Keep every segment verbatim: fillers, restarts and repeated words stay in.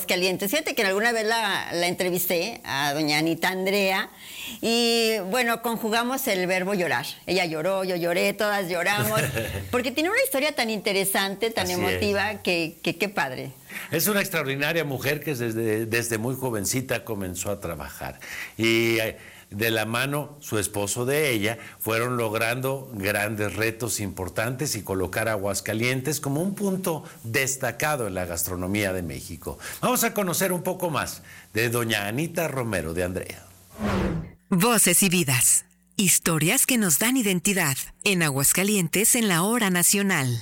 Aguascalientes. Fíjate que alguna vez la, la entrevisté a doña Anita Andrea y, bueno, conjugamos el verbo llorar. Ella lloró, yo lloré, todas lloramos, porque tiene una historia tan interesante, tan Así emotiva, que qué padre. Es una extraordinaria mujer que desde, desde muy jovencita comenzó a trabajar. Y de la mano, su esposo de ella, fueron logrando grandes retos importantes y colocar a Aguascalientes como un punto destacado en la gastronomía de México. Vamos a conocer un poco más de doña Anita Romero de Andrea. Voces y vidas. Historias que nos dan identidad. En Aguascalientes, en la hora nacional.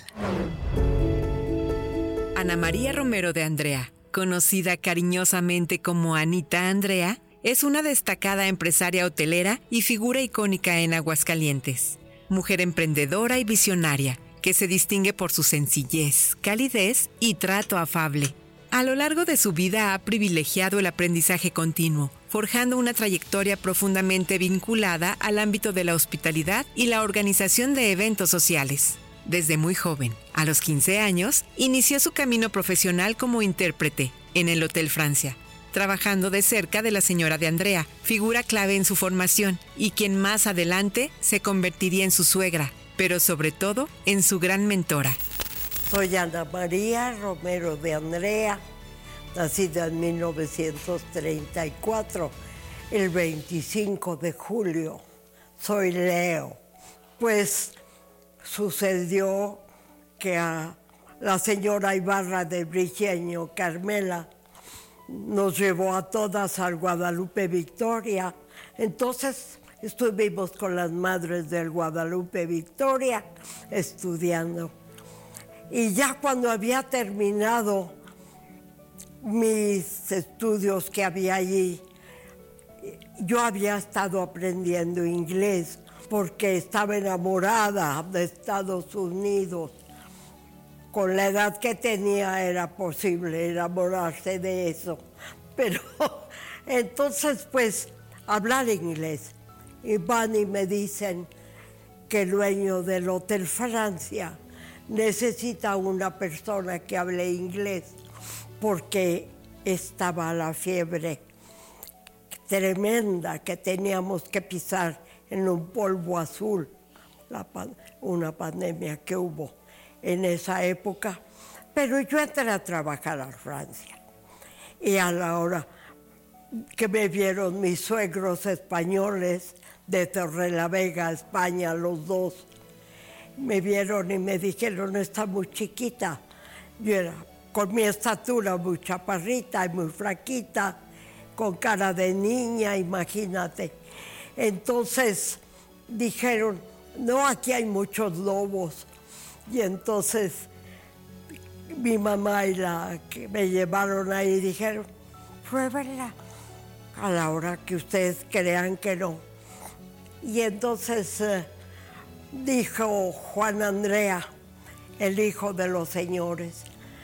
Ana María Romero de Andrea, conocida cariñosamente como Anita Andrea, es una destacada empresaria hotelera y figura icónica en Aguascalientes. Mujer emprendedora y visionaria, que se distingue por su sencillez, calidez y trato afable. A lo largo de su vida ha privilegiado el aprendizaje continuo, forjando una trayectoria profundamente vinculada al ámbito de la hospitalidad y la organización de eventos sociales. Desde muy joven, a los quince años, inició su camino profesional como intérprete en el Hotel Francia, trabajando de cerca de la señora de Andrea, figura clave en su formación y quien más adelante se convertiría en su suegra, pero sobre todo en su gran mentora. Soy Ana María Romero de Andrea, nacida en mil novecientos treinta y cuatro, el veinticinco de julio. Soy Leo. Pues sucedió que a la señora Ibarra de Briceño, Carmela, nos llevó a todas al Guadalupe Victoria. Entonces estuvimos con las madres del Guadalupe Victoria estudiando. Y ya cuando había terminado mis estudios que había allí, yo había estado aprendiendo inglés porque estaba enamorada de Estados Unidos. Con la edad que tenía era posible enamorarse de eso. Pero entonces, pues, hablar inglés. Y van y me dicen que el dueño del Hotel Francia necesita una persona que hable inglés porque estaba la fiebre tremenda que teníamos que pisar en un polvo azul, la, una pandemia que hubo en esa época, pero yo entré a trabajar a Francia. Y a la hora que me vieron mis suegros españoles de Torrelavega, España, los dos, me vieron y me dijeron, está muy chiquita. Yo era con mi estatura muy chaparrita y muy flaquita, con cara de niña, imagínate. Entonces dijeron, no, aquí hay muchos lobos. Y entonces mi mamá y la que me llevaron ahí dijeron, pruébenla a la hora que ustedes crean que no. Y entonces eh, dijo Juan Andrea, el hijo de los señores,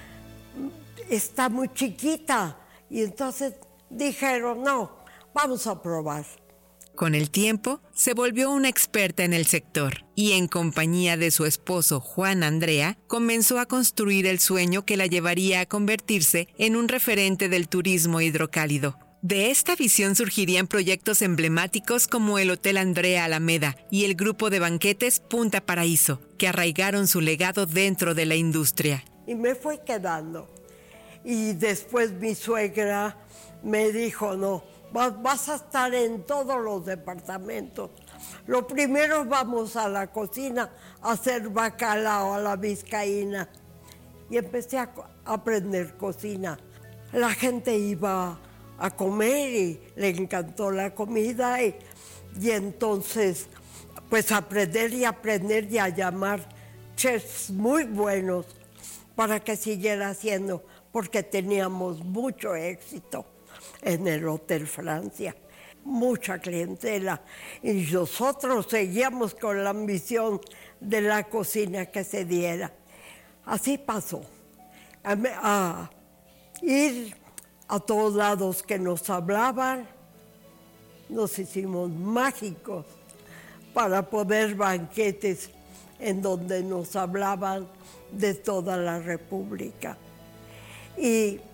está muy chiquita. Y entonces dijeron, no, vamos a probar. Con el tiempo, se volvió una experta en el sector y en compañía de su esposo Juan Andrea, comenzó a construir el sueño que la llevaría a convertirse en un referente del turismo hidrocálido. De esta visión surgirían proyectos emblemáticos como el Hotel Andrea Alameda y el grupo de banquetes Punta Paraíso, que arraigaron su legado dentro de la industria. Y me fui quedando. Y después mi suegra me dijo, no, vas a estar en todos los departamentos. Lo primero vamos a la cocina a hacer bacalao a la vizcaína. Y empecé a aprender cocina. La gente iba a comer y le encantó la comida. Y, y entonces, pues aprender y aprender y a llamar chefs muy buenos para que siguiera haciendo, porque teníamos mucho éxito en el Hotel Francia, mucha clientela. Y nosotros seguíamos con la ambición de la cocina que se diera. Así pasó. A, a ir a todos lados que nos hablaban, nos hicimos mágicos para poder banquetes en donde nos hablaban de toda la República. Y